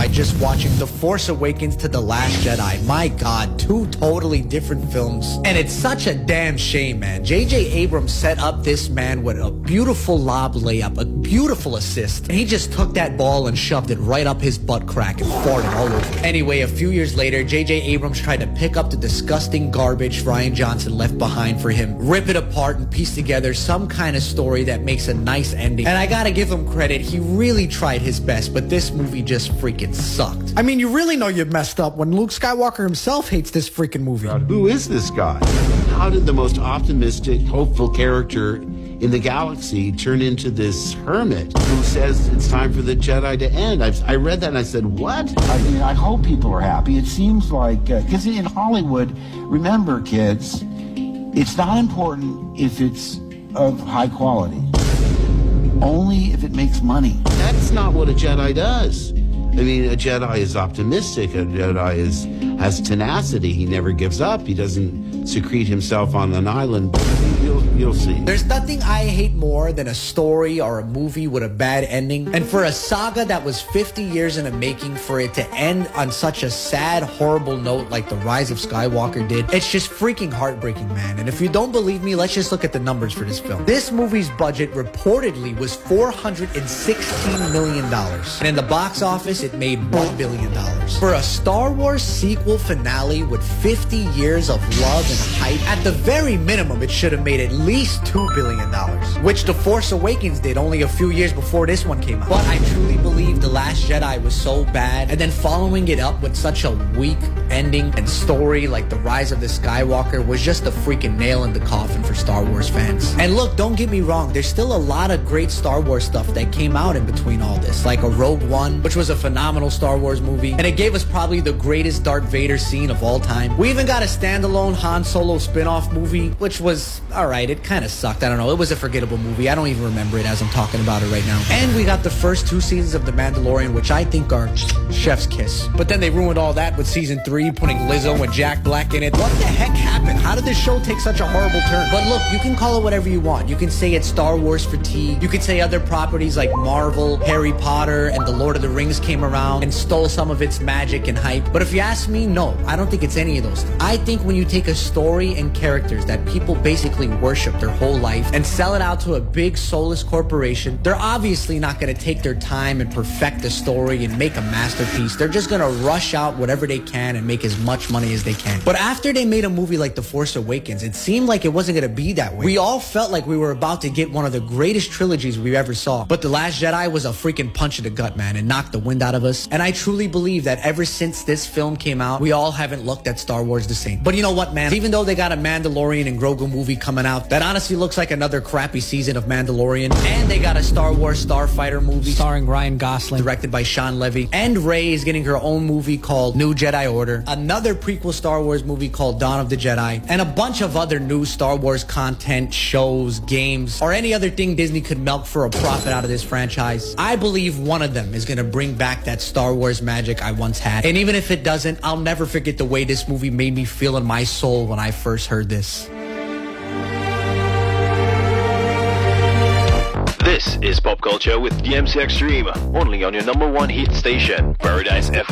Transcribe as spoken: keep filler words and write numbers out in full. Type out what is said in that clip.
by just watching The Force Awakens to The Last Jedi. My God, two totally different films. And it's such a damn shame, man. J J Abrams set up this man with a beautiful lob layup, a beautiful assist. And he just took that ball and shoved it right up his butt crack and farted all over it. Anyway, a few years later, J J Abrams tried to pick up the disgusting garbage Rian Johnson left behind for him, rip it apart and piece together some kind of story that makes a nice ending. And I gotta give him credit, he really tried his best, but this movie just freaking sucked. I mean, you really know you messed up when Luke Skywalker himself hates this freaking movie. Who is this guy? How did the most optimistic, hopeful character in the galaxy turn into this hermit who says it's time for the Jedi to end? I've, I read that and I said, what? I mean, I hope people are happy. It seems like, because uh, in Hollywood, remember, kids, it's not important if it's of high quality. Only if it makes money. That's not what a Jedi does. I mean, a Jedi is optimistic. A Jedi is has tenacity. He never gives up. He doesn't secrete himself on an island. You'll, you'll see. There's nothing I hate more than a story or a movie with a bad ending. And for a saga that was fifty years in the making, for it to end on such a sad, horrible note like The Rise of Skywalker did, it's just freaking heartbreaking, man. And if you don't believe me, let's just look at the numbers for this film. This movie's budget reportedly was four hundred sixteen million dollars. And in the box office, it made one billion dollars. For a Star Wars sequel finale with fifty years of love and hype, at the very minimum, it should have made at least two billion dollars, which The Force Awakens did only a few years before this one came out. But I truly believe The Last Jedi was so bad, and then following it up with such a weak ending and story like The Rise of the Skywalker was just a freaking nail in the coffin for Star Wars fans. And look, don't get me wrong, there's still a lot of great Star Wars stuff that came out in between all this, like a Rogue One, which was a phenomenal Star Wars movie, and it gave us probably the greatest Darth Vader scene of all time. We even got a standalone Han Solo spin-off movie, which was alright. It kind of sucked. I don't know. It was a forgettable movie. I don't even remember it as I'm talking about it right now. And we got the first two seasons of The Mandalorian, which I think are chef's kiss. But then they ruined all that with season three, putting Lizzo and Jack Black in it. What the heck happened? How did this show take such a horrible turn? But look, you can call it whatever you want. You can say it's Star Wars fatigue. You can say other properties like Marvel, Harry Potter, and The Lord of the Rings came around and stole some of its magic and hype. But if you ask me, no, I don't think it's any of those things. I think when you take a story and characters that people basically worship their whole life and sell it out to a big soulless corporation, they're obviously not going to take their time and perfect the story and make a masterpiece. They're just going to rush out whatever they can and make as much money as they can. But after they made a movie like The Force Awakens, it seemed like it wasn't going to be that way. We all felt like we were about to get one of the greatest trilogies we ever saw. But The Last Jedi was a freaking punch in the gut, man, and knocked the wind out of us. And I truly believe that ever since this film came out, we all haven't looked at Star Wars the same. But you know what, man? Even though they got a Mandalorian and Grogu movie coming out that honestly looks like another crappy season of Mandalorian, and they got a Star Wars Starfighter movie starring Ryan Gosling, directed by Sean Levy, and Rey is getting her own movie called New Jedi Order, another prequel Star Wars movie called Dawn of the Jedi, and a bunch of other new Star Wars content, shows, games, or any other thing Disney could milk for a profit out of this franchise. I believe one of them is going to bring back that Star Wars magic I once had. And even if it doesn't, I'll never forget the way this movie made me feel in my soul when I first heard this. This is Pop Culture with D M C Extreme, only on your number one hit station, Paradise F M.